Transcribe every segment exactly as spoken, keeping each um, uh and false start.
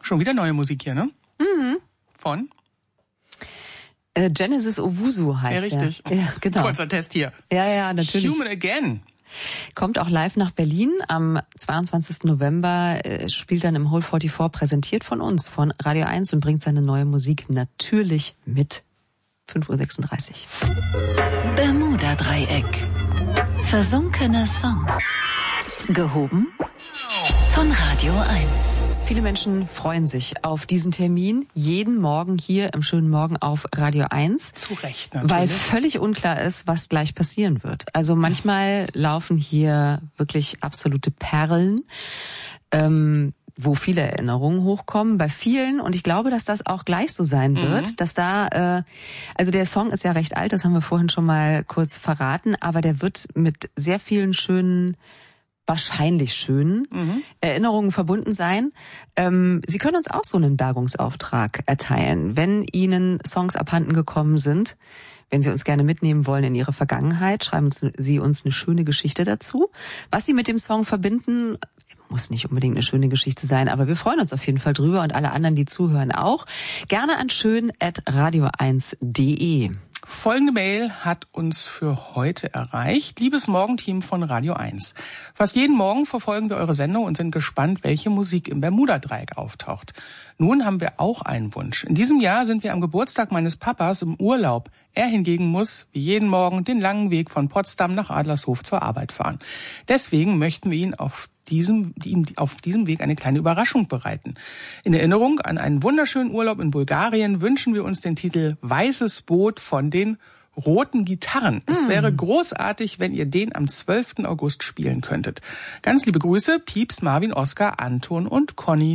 Schon wieder neue Musik hier, ne? Mhm. Von? Äh, Genesis Owusu heißt ja, richtig. er. Ja, genau. Kurzer Test hier. Ja, ja, natürlich. Human Again. Kommt auch live nach Berlin am zweiundzwanzigsten November, äh, spielt dann im Hall vierundvierzig, präsentiert von uns, von Radio eins und bringt seine neue Musik natürlich mit. fünf Uhr sechsunddreißig. Bermuda-Dreieck. Versunkene Songs. Gehoben von Radio eins. Viele Menschen freuen sich auf diesen Termin jeden Morgen hier im schönen Morgen auf Radio eins. Zu Recht, natürlich. Weil völlig unklar ist, was gleich passieren wird. Also manchmal laufen hier wirklich absolute Perlen, ähm, wo viele Erinnerungen hochkommen, bei vielen. Und ich glaube, dass das auch gleich so sein wird, mhm. dass da, äh, also der Song ist ja recht alt, das haben wir vorhin schon mal kurz verraten, aber der wird mit sehr vielen schönen, wahrscheinlich schönen mhm. Erinnerungen verbunden sein. Ähm, Sie können uns auch so einen Bergungsauftrag erteilen, wenn Ihnen Songs abhanden gekommen sind. Wenn Sie uns gerne mitnehmen wollen in Ihre Vergangenheit, schreiben Sie uns eine schöne Geschichte dazu. Was Sie mit dem Song verbinden, muss nicht unbedingt eine schöne Geschichte sein, aber wir freuen uns auf jeden Fall drüber und alle anderen, die zuhören, auch. Gerne an schön at radio eins punkt de. Folgende Mail hat uns für heute erreicht. Liebes Morgenteam von Radio eins. Fast jeden Morgen verfolgen wir eure Sendung und sind gespannt, welche Musik im Bermuda-Dreieck auftaucht. Nun haben wir auch einen Wunsch. In diesem Jahr sind wir am Geburtstag meines Papas im Urlaub. Er hingegen muss, wie jeden Morgen, den langen Weg von Potsdam nach Adlershof zur Arbeit fahren. Deswegen möchten wir ihn auf diesem, ihm auf diesem Weg eine kleine Überraschung bereiten. In Erinnerung an einen wunderschönen Urlaub in Bulgarien wünschen wir uns den Titel Weißes Boot von den Roten Gitarren. Mm. Es wäre großartig, wenn ihr den am zwölften August spielen könntet. Ganz liebe Grüße, Pieps, Marvin, Oskar, Anton und Conny.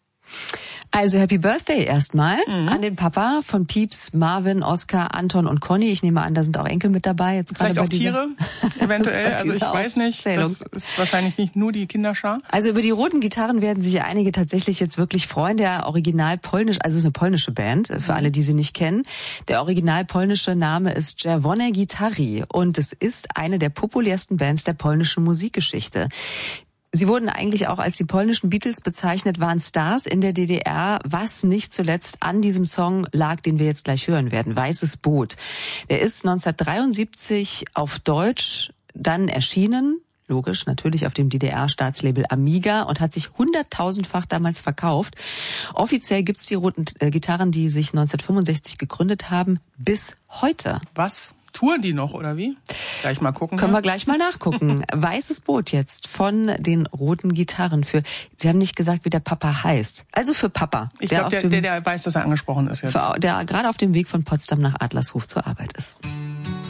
Also Happy Birthday erstmal mhm. an den Papa von Pieps, Marvin, Oskar, Anton und Conny. Ich nehme an, da sind auch Enkel mit dabei. Jetzt Vielleicht gerade bei auch Tiere, eventuell. Also ich weiß nicht, das ist wahrscheinlich nicht nur die Kinderschar. Also über die Roten Gitarren werden sich einige tatsächlich jetzt wirklich freuen. Der original polnisch, also es ist eine polnische Band, für alle, die sie nicht kennen. Der original polnische Name ist Czerwone Gitary und es ist eine der populärsten Bands der polnischen Musikgeschichte. Sie wurden eigentlich auch als die polnischen Beatles bezeichnet, waren Stars in der D D R, was nicht zuletzt an diesem Song lag, den wir jetzt gleich hören werden, Weißes Boot. Der ist neunzehnhundertdreiundsiebzig auf Deutsch dann erschienen, logisch, natürlich auf dem D D R-Staatslabel Amiga und hat sich hunderttausendfach damals verkauft. Offiziell gibt's die Roten äh, Gitarren, die sich neunzehnhundertfünfundsechzig gegründet haben, bis heute. Was? Touren die noch, oder wie? Gleich mal gucken. Können ja? wir gleich mal nachgucken. Weißes Boot jetzt von den Roten Gitarren. Für, Sie haben nicht gesagt, wie der Papa heißt. Also für Papa. Ich glaube, der, der, der weiß, dass er angesprochen ist jetzt. Für, der gerade auf dem Weg von Potsdam nach Adlershof zur Arbeit ist.